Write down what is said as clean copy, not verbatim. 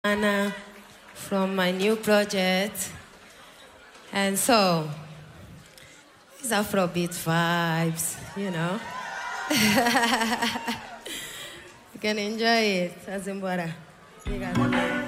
Anna from my new project. And so, it's Afrobeat vibes, you know. You can enjoy it, Azimbora. You got it.